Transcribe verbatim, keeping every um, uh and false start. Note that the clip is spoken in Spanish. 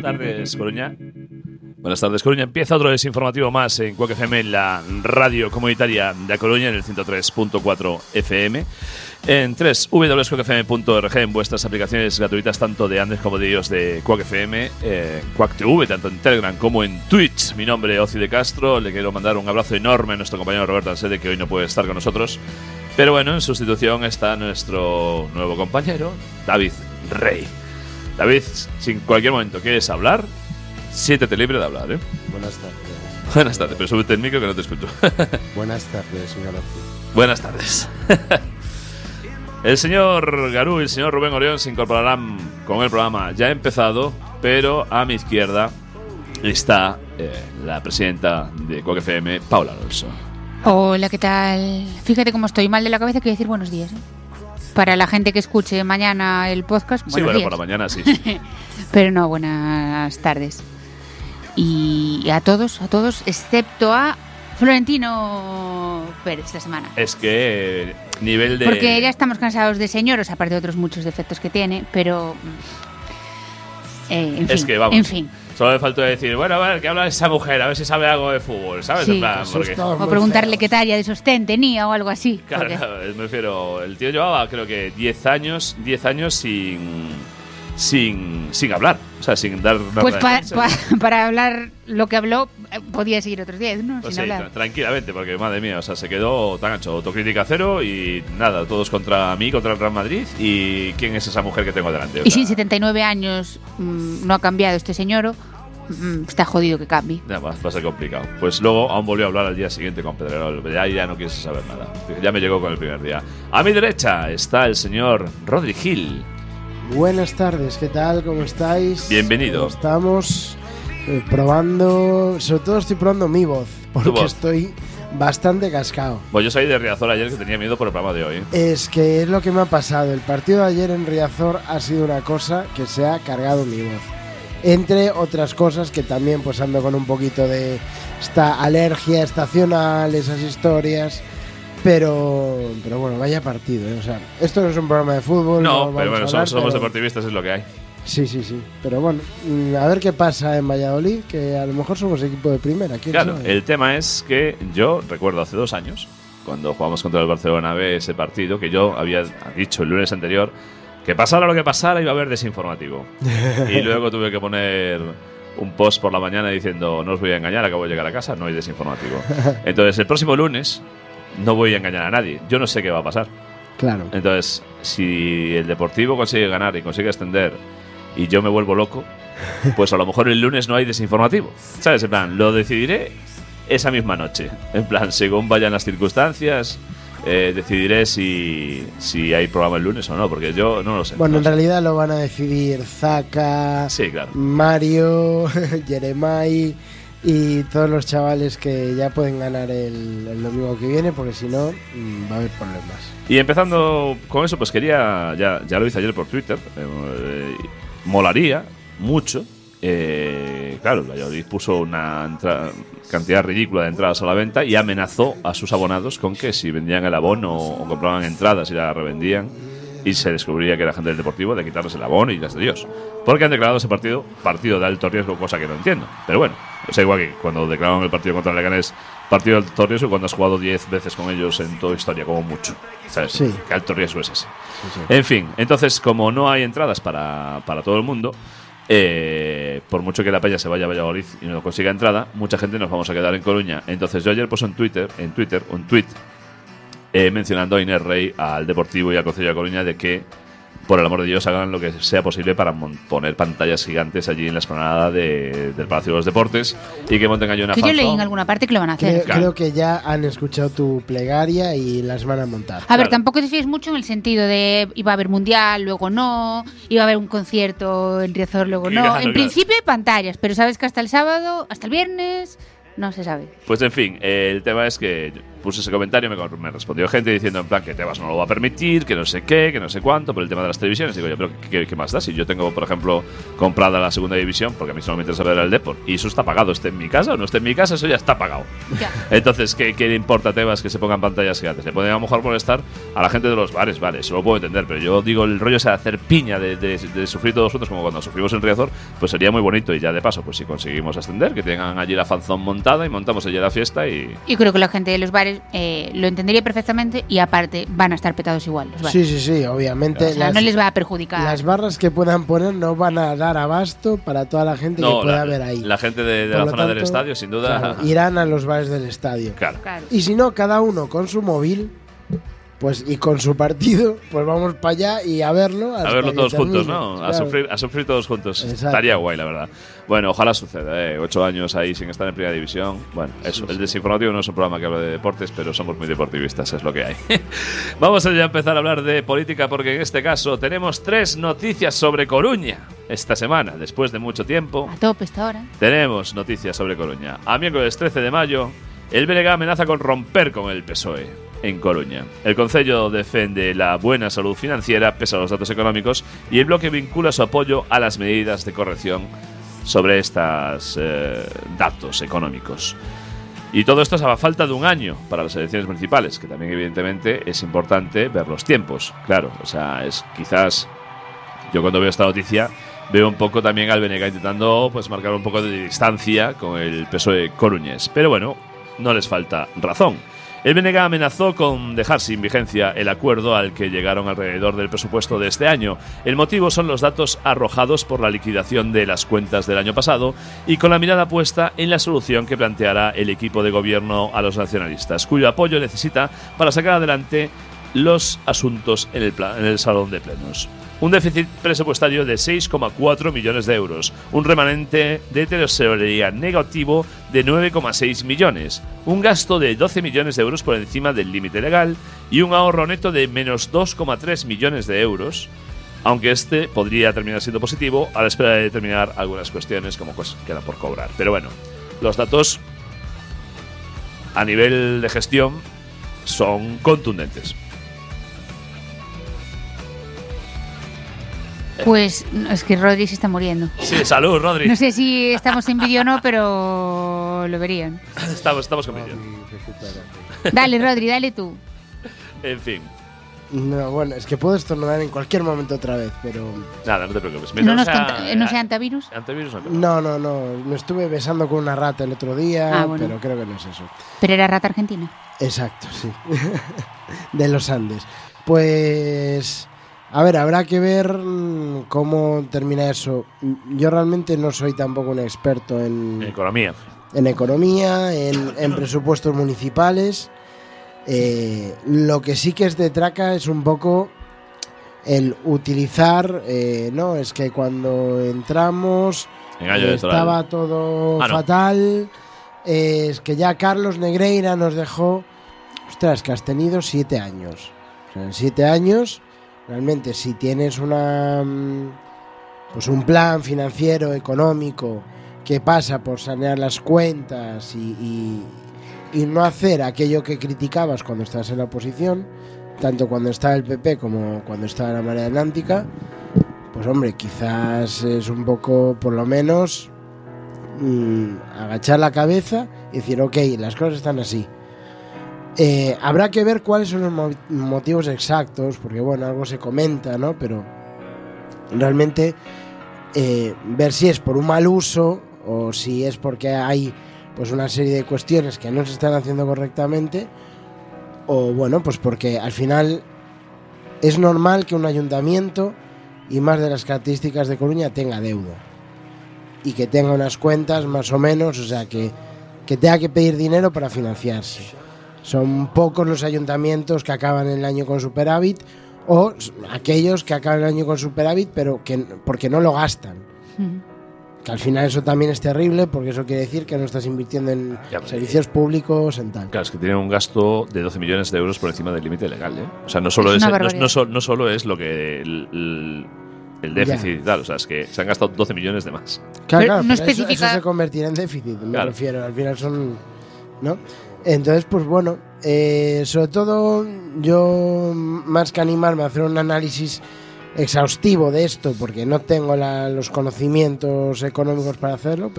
tardes, Coruña. Buenas tardes, Coruña. Empieza otro desinformativo más en Quack F M, en la radio comunitaria de A Coruña, en el ciento tres punto cuatro F M. En doble u doble u doble u punto quack f m punto org, en vuestras aplicaciones gratuitas, tanto de Android como de iOS, de Quack F M, eh, Quack T V, tanto en Telegram como en Twitch. Mi nombre es Oci de Castro. Le quiero mandar un abrazo enorme a nuestro compañero Roberto Ansede, que hoy no puede estar con nosotros. Pero bueno, en sustitución está nuestro nuevo compañero, David Rey. David, si en cualquier momento quieres hablar, siéntete libre de hablar, ¿eh? Buenas tardes. Buenas tardes, pero súbete el micro que no te escucho. Buenas tardes, señor Oci. Buenas tardes. El señor Garú y el señor Rubén Orión se incorporarán con el programa ya empezado, pero a mi izquierda está eh, la presidenta de Quack F M, Paula Alonso. Hola, ¿qué tal? Fíjate cómo estoy mal de la cabeza, quiero decir buenos días, ¿eh? Para la gente que escuche mañana el podcast, buenos Sí, bueno, días. por la mañana sí. Pero no, buenas tardes. Y a todos, a todos, excepto a Florentino Pérez esta semana. Es que eh, nivel de... Porque ya estamos cansados de señoros, aparte de otros muchos defectos que tiene, pero... Eh, en fin, es que vamos, en fin. Solo le faltó decir, bueno, a ver, ¿qué habla esa mujer? A ver si sabe algo de fútbol, ¿sabes? Sí. En plan, porque... O preguntarle qué talla de sostén tenía o algo así. Claro, porque... claro, me refiero, el tío llevaba creo que diez años, diez años sin, sin, sin hablar, o sea, sin dar nada. Pues de pa, prensa. pa, para hablar lo que habló, podía seguir otros diez, ¿no? Pues sin sí, hablar. tra- tranquilamente, porque madre mía, o sea, se quedó tan ancho, autocrítica cero y nada, todos contra mí, contra el Real Madrid y quién es esa mujer que tengo delante. O Y sea, si setenta y nueve años mmm, no ha cambiado este señor, mmm, está jodido que cambie. ya va, va a ser complicado. Pues luego aún volvió a hablar al día siguiente con Pedrerol. Ya, ya no quise saber nada. Ya me llegó con el primer día. A mi derecha está el señor Rodri Gil. Buenas tardes, ¿qué tal? ¿Cómo estáis? Bienvenido. Estamos eh, probando, sobre todo estoy probando mi voz, porque voz. estoy bastante cascado. Pues yo salí de Riazor ayer que tenía miedo por el programa de hoy. Es que es lo que me ha pasado. El partido de ayer en Riazor ha sido una cosa que se ha cargado mi voz. Entre otras cosas que también pues ando con un poquito de esta alergia estacional, esas historias. Pero, pero bueno, vaya partido, ¿eh? O sea, esto no es un programa de fútbol. No, vamos pero a bueno, hablar, somos, somos pero- deportivistas, es lo que hay. Sí, sí, sí. Pero bueno, mm, a ver qué pasa en Valladolid, que a lo mejor somos equipo de primera. ¿Quién Claro, sabe? el tema es que yo recuerdo hace dos años, cuando jugamos contra el Barcelona B, ese partido, que yo había dicho el lunes anterior que pasara lo que pasara iba a haber desinformativo. Y luego tuve que poner un post por la mañana diciendo, no os voy a engañar, acabo de llegar a casa, no hay desinformativo. Entonces, el próximo lunes no voy a engañar a nadie. Yo no sé qué va a pasar. Claro. Entonces, si el Deportivo consigue ganar y consigue extender y yo me vuelvo loco, pues a lo mejor el lunes no hay desinformativo. ¿Sabes? En plan, lo decidiré esa misma noche. En plan, según vayan las circunstancias, eh, decidiré si, si hay programa el lunes o no, porque yo no lo sé. Bueno, no en sé. realidad lo van a decidir Zaka, Sí, claro. Mario, Jeremai y todos los chavales que ya pueden ganar el, el domingo que viene, porque si no, mm, va a haber problemas. Y empezando con eso, pues quería, ya, ya lo hice ayer por Twitter, eh, molaría mucho. Eh, claro, el Valladolid puso una entra- cantidad ridícula de entradas a la venta y amenazó a sus abonados con que si vendían el abono o compraban entradas y la revendían y se descubriría que era gente del Deportivo, de quitarles el abono y las de Dios. Porque han declarado ese partido partido de alto riesgo, cosa que no entiendo. Pero bueno, es igual que cuando declararon el partido contra el Leganés partido de alto riesgo cuando has jugado diez veces con ellos en toda historia, como mucho. ¿Sabes? Sí. ¿Qué alto riesgo es ese? Sí, sí. En fin, entonces, como no hay entradas para, para todo el mundo, eh, por mucho que la peña se vaya a Valladolid y no consiga entrada, mucha gente nos vamos a quedar en Coruña. Entonces, yo ayer puse en Twitter, en Twitter un tweet eh, mencionando a Inés Rey, al Deportivo y al Concello de Coruña de que, por el amor de Dios, hagan lo que sea posible para mon- poner pantallas gigantes allí en la explanada de, del Palacio de los Deportes y que monten allí una Que yo leí en fanzone. alguna parte que lo van a hacer. Creo, Claro. creo que ya han escuchado tu plegaria y las van a montar. A ver, Claro. tampoco te fíes mucho en el sentido de iba a haber mundial, luego no, iba a haber un concierto en Riazor, luego no. Claro, En claro. principio hay pantallas, pero sabes que hasta el sábado, hasta el viernes, no se sabe. Pues en fin, eh, el tema es que puse ese comentario, me, me respondió gente diciendo en plan que Tebas no lo va a permitir, que no sé qué, que no sé cuánto, por el tema de las televisiones. Digo yo, pero ¿qué, qué más da? Si yo tengo, por ejemplo, comprada la segunda división, porque a mí solo me interesa ver el Depor, y eso está pagado, esté en mi casa o no esté en mi casa, eso ya está pagado. Ya. Entonces, ¿qué, qué le importa a Tebas que se pongan pantallas gigantes? Le puede a lo mejor molestar a la gente de los bares, vale, eso lo puedo entender, pero yo digo, el rollo es hacer piña de, de, de sufrir todos juntos, como cuando sufrimos en Riazor, pues sería muy bonito. Y ya de paso, pues si conseguimos ascender, que tengan allí la fanzón montada y montamos allí la fiesta. Y yo creo que la gente de los bares eh, lo entendería perfectamente, y aparte van a estar petados igual los bares. Sí, sí, sí, obviamente. O sea, las, no les va a perjudicar. Las barras que puedan poner no van a dar abasto para toda la gente no, que pueda la, ver ahí. La gente de, de Por la lo zona tanto, del estadio, sin duda. Claro, irán a los bares del estadio. Claro. Claro. Y si no, cada uno con su móvil, pues y con su partido, pues vamos para allá y a verlo. A verlo todos termine. juntos, ¿no? Claro. A sufrir, a sufrir todos juntos. Exacto. Estaría guay, la verdad. Bueno, ojalá suceda, ¿eh? Ocho años ahí sin estar en primera división. Bueno, eso. Sí, el Desinformativo no es un programa que habla de deportes, pero somos muy deportivistas, es lo que hay. Vamos a ya empezar a hablar de política, porque en este caso tenemos tres noticias sobre Coruña esta semana, después de mucho tiempo. A tope esta hora. Tenemos noticias sobre Coruña. A miércoles trece de mayo, el B N G amenaza con romper con el P S O E en Coruña. El Concello defiende la buena salud financiera pese a los datos económicos, y el bloque vincula su apoyo a las medidas de corrección sobre estos eh, datos económicos. Y todo esto es a falta de un año para las elecciones municipales, que también evidentemente es importante ver los tiempos. Claro, o sea, es quizás yo cuando veo esta noticia veo un poco también al B N G intentando pues marcar un poco de distancia con el P S O E coruñés. Pero bueno, no les falta razón. El B N G amenazó con dejar sin vigencia el acuerdo al que llegaron alrededor del presupuesto de este año. El motivo son los datos arrojados por la liquidación de las cuentas del año pasado, y con la mirada puesta en la solución que planteará el equipo de gobierno a los nacionalistas, cuyo apoyo necesita para sacar adelante los asuntos en el, plan, en el salón de plenos. Un déficit presupuestario de seis coma cuatro millones de euros, un remanente de tesorería negativo de nueve coma seis millones, un gasto de doce millones de euros por encima del límite legal y un ahorro neto de menos dos coma tres millones de euros, aunque este podría terminar siendo positivo a la espera de determinar algunas cuestiones como cosas que quedan por cobrar. Pero bueno, los datos a nivel de gestión son contundentes. Pues es que Rodri se está muriendo. Sí, salud, Rodri. No sé si estamos en vídeo o no, pero lo verían. Estamos, estamos con vídeo. Dale, Rodri, dale tú. En fin. No, bueno, es que puedo estornudar en cualquier momento otra vez, pero... Nada, no te preocupes. ¿No, Mientras nos sea, conta- ¿No sea antivirus? Antivirus no. No, no, no. Me estuve besando con una rata el otro día, Ah, bueno. pero creo que no es eso. Pero era rata argentina. Exacto, sí. De los Andes. Pues... A ver, habrá que ver mm, cómo termina eso. Yo realmente no soy tampoco un experto en, En economía. en economía, en, en presupuestos municipales. Eh, lo que sí que es de traca es un poco el utilizar, eh, no, es que cuando entramos En año eh, electoral. estaba todo Ah, no. fatal, eh, es que ya Carlos Negreira nos dejó, ostras, que has tenido siete años. O sea, en siete años, realmente si tienes una, mm, pues un plan financiero, económico, que pasa por sanear las cuentas y, y, y no hacer aquello que criticabas cuando estás en la oposición, tanto cuando está el P P como cuando está la Marea Atlántica, pues hombre, quizás es un poco, por lo menos, mmm, agachar la cabeza y decir, ok, las cosas están así. Eh, habrá que ver cuáles son los mo- motivos exactos, porque bueno, algo se comenta, ¿no? Pero realmente eh, ver si es por un mal uso o si es porque hay pues una serie de cuestiones que no se están haciendo correctamente, o bueno, pues porque al final es normal que un ayuntamiento, y más de las características de Coruña, tenga deuda y que tenga unas cuentas más o menos, o sea, que, que tenga que pedir dinero para financiarse. Son pocos los ayuntamientos que acaban el año con superávit, o aquellos que acaban el año con superávit pero que porque no lo gastan. Ujú. Que al final eso también es terrible, porque eso quiere decir que no estás invirtiendo en Ya, pero- servicios públicos, en tal. Claro, es que tienen un gasto de doce millones de euros por encima del límite legal, ¿eh? O sea, no solo Es es, una no, barbaridad. no so- no solo es lo que el, el- el déficit Ya. y tal, o sea, es que se han gastado doce millones de más. Claro, Pero claro, no pero eso, especifica- eso se convertirá en déficit, me Claro. refiero. Al final son ¿no? Entonces, pues bueno, eh, sobre todo yo, más que animarme a hacer un análisis exhaustivo de esto, porque no tengo la, los conocimientos económicos para hacerlo,